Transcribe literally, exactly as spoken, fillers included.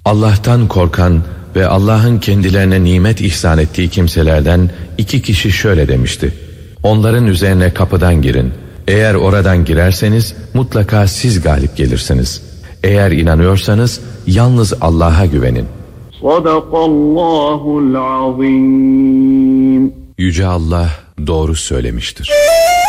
Allah'tan korkan ve Allah'ın kendilerine nimet ihsan ettiği kimselerden iki kişi şöyle demişti: onların üzerine kapıdan girin. Eğer oradan girerseniz mutlaka siz galip gelirsiniz. Eğer inanıyorsanız yalnız Allah'a güvenin. Sadakallahul azim. Yüce Allah doğru söylemiştir.